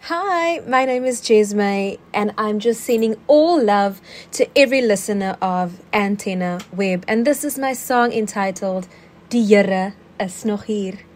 Hi, my name is Jesme, and I'm just sending all love to every listener of Antenna Web. And this is my song entitled Die Here is nog hier.